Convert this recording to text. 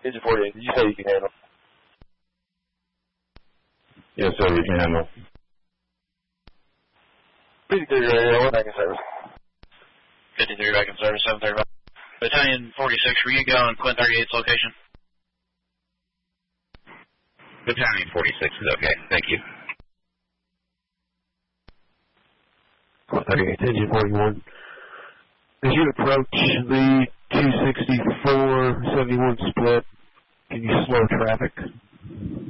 Engine 48, did you say you can handle? Yes, sir, we can handle. 53 radio, we're back in service. 53 back in service, 735. Battalion 46, were you going Quint 38's location? Battalion 46 is okay, thank you. 38, Engine 41. As you approach the 264-71 split, can you slow traffic?